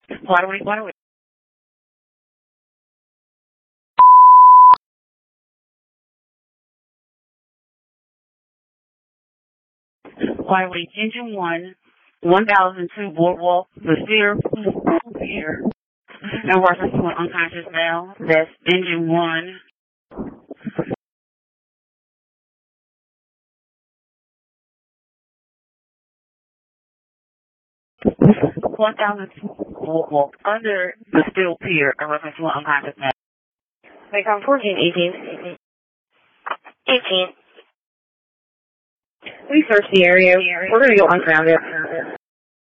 Why do we? Waterway Engine 1, 1002 Boardwalk, Revere Pier. In reference to an unconscious male. That's Engine 1. 1002 Boardwalk under the Steel Pier in reference to an unconscious male. Waycom 1418. 18. We searched the area. We're going to go ungrounded.